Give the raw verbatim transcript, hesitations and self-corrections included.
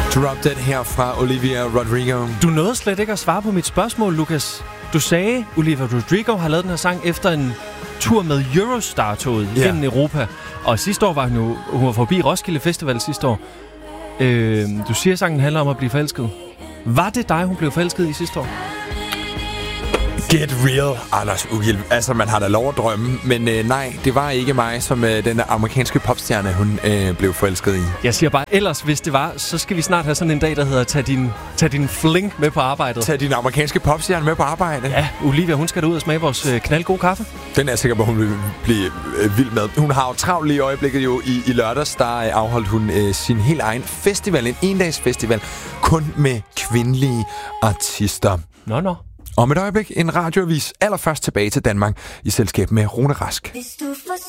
Drop Dead her fra Olivia Rodrigo. Du nåede slet ikke at svare på mit spørgsmål, Lukas. Du sagde, Olivia Rodrigo har lavet den her sang efter en tur med Eurostar-toget yeah. gennem Europa. Og sidste år var hun jo hun var forbi Roskilde Festival sidste år. Øh, du siger, at sangen handler om at blive forelsket. Var det dig, hun blev forelsket i sidste år? Get real, Anders Ugiel. Altså, man har da lov at drømme. Men øh, nej, det var ikke mig, som øh, den amerikanske popstjerne, hun øh, blev forelsket i. Jeg siger bare, ellers hvis det var, så skal vi snart have sådan en dag, der hedder Tag din, tag din fling med på arbejdet. Tag din amerikanske popstjerne med på arbejde. Ja, Olivia, hun skal ud og smage vores øh, knaldgode kaffe. Den er jeg sikker på, hun vil blive øh, vild med. Hun har jo travlt lige i øjeblikket jo. I, i lørdags, der øh, afholdt hun øh, sin helt egen festival. En endagsfestival. Kun med kvindelige artister. Nå, nå. Om et øjeblik en radioavis allerførst tilbage til Danmark i selskab med Rune Rask.